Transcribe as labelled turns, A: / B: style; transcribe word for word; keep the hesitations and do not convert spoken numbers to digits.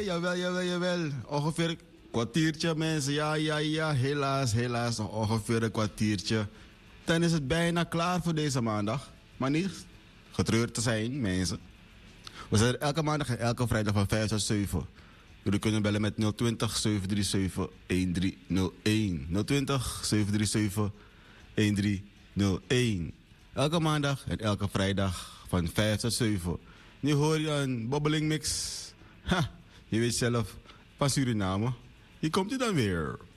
A: jawel, jawel, jawel. Ongeveer een kwartiertje, mensen. Ja, ja, ja. Helaas, helaas. Nog ongeveer een kwartiertje. Dan is het bijna klaar voor deze maandag. Maar niet getreurd te zijn, mensen. We zijn er elke maandag en elke vrijdag van vijf tot zeven. Jullie kunnen bellen met nul twintig, zeven drie zeven, een drie nul een. nul twintig, zeven drie zeven, een drie nul een. Elke maandag en elke vrijdag van vijf tot zeven. Nu hoor je een bobbeling mix. Ha, je weet zelf, van Suriname. Hier komt hij dan weer.